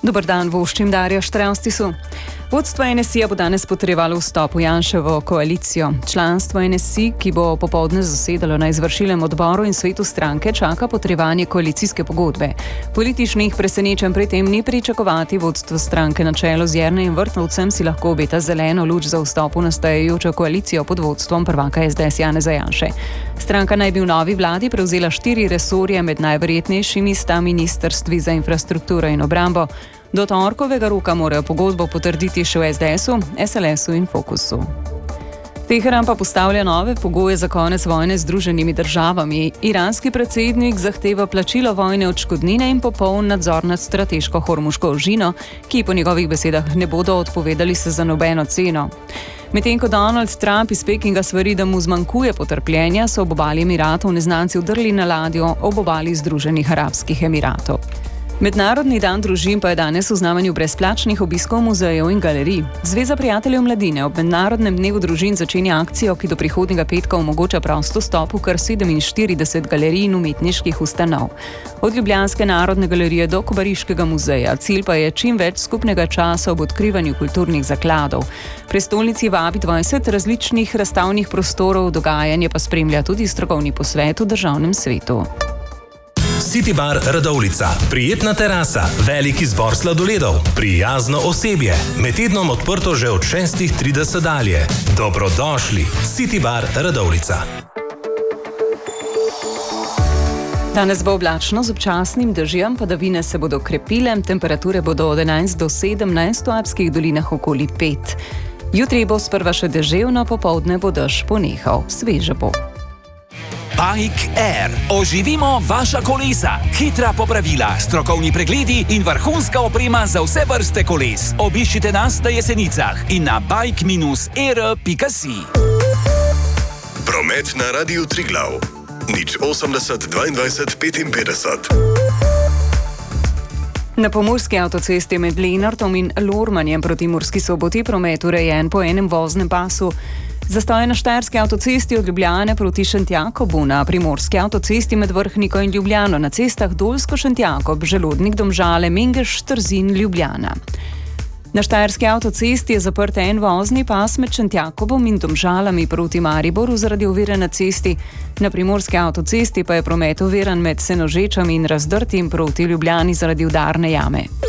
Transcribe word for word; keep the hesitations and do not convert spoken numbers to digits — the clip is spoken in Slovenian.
Dober dan, voščim Darjo Štrevstisu. Vodstvo en es i-ja bo danes potrjevalo vstop v Janševo koalicijo. Članstvo en es i, ki bo popoldne zasedalo na izvršilnem odboru in svetu stranke, čaka potrjevanje koalicijske pogodbe. Političnih presenečenj pri tem ni pričakovati. Vodstvo stranke na čelu z Jernejem Vrtovcem si lahko obeta zeleno luč za vstop v nastajajočo koalicijo pod vodstvom prvaka es de es Janeza Janše. Stranka naj bi v novi vladi prevzela štiri resorje, med najverjetnejšimi sta ministrstvi za infrastrukturo in obrambo. Do torkovega roka morajo pogodbo potrditi še v es de esu, es el esu in Fokusu. Teheran pa postavlja nove pogoje za konec vojne z Združenimi državami. Iranski predsednik zahteva plačilo vojne odškodnine in popoln nadzor nad strateško hormuško ožino, ki po njegovih besedah ne bodo odpovedali se za nobeno ceno. Medtem ko Donald Trump iz Pekinga svari, da mu zmanjkuje potrpljenja, so ob obali Emiratov neznanci vdrli na ladjo ob obali Združenih arabskih Emiratov. Mednarodni dan družin pa je danes v znamenju brezplačnih obiskov muzejev in galerij. Zveza prijateljev mladine ob Mednarodnem dnevu družin začenja akcijo, ki do prihodnjega petka omogoča prost vstop v kar sedeminštirideset galerij in umetniških ustanov. Od Ljubljanske narodne galerije do Kobariškega muzeja. Cilj pa je čim več skupnega časa ob odkrivanju kulturnih zakladov. Prestolnici vabi dvajset različnih razstavnih prostorov, dogajanje pa spremlja tudi strokovni posvet v državnem svetu. City Bar Radovljica. Prijetna terasa, velik izbor sladoledov, prijazno osebje. Med tednom odprto že od šestih trideset dalje. Dobrodošli. City Bar Radovljica. Danes bo oblačno z občasnim dežjem, padavine se bodo krepile, temperature bodo od enajst do sedemnajst, v alpskih dolinah okoli pet. Jutri bo sprva še deževno, popoldne bo dež ponehal. Sveže bo. Bike Air. Oživimo vaša kolesa. Hitra popravila, strokovni pregledi in vrhunska oprema za vse vrste koles. Obiščite nas na Jesenicah in na bike air pika si. Promet na Radiu Triglav. nič osemdeset dvaindvajset petinpetdeset. Na pomurski avtocesti med Lenartom in Lormanjem proti Murski Soboti promet urejen po enem voznem pasu. Zastoj na štajerski avtocesti od Ljubljane proti Šentjakobu, na primorski avtocesti med Vrhniko in Ljubljano, na cestah Dolsko-Šentjakob, Želodnik, Domžale, Mengeš, Trzin, Ljubljana. Na štajerski avtocesti je zaprt en vozni pas med Šentjakobom in Domžalami proti Mariboru zaradi ovire na cesti. Na primorski avtocesti pa je promet oviran med Senožečami in Razdrtim proti Ljubljani zaradi udarne jame.